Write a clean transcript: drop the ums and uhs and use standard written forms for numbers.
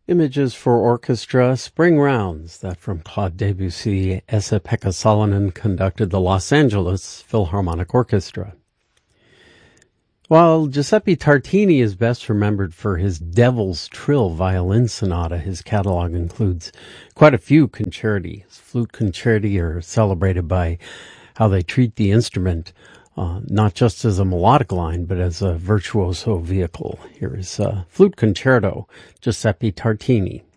Images for Orchestra, Spring Rounds, that from Claude Debussy. Esa-Pekka Salonen conducted the Los Angeles Philharmonic Orchestra. While Giuseppe Tartini is best remembered for his Devil's Trill violin sonata, his catalog includes quite a few concerti. Flute concerti are celebrated by how they treat the instrument, not just as a melodic line, but as a virtuoso vehicle. Here is Flute Concerto, Giuseppe Tartini.